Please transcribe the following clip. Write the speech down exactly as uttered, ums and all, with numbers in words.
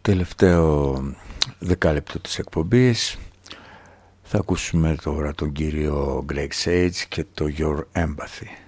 τελευταίο δεκάλεπτο της εκπομπής θα ακούσουμε τώρα τον κύριο Greg Sage και το Your Empathy.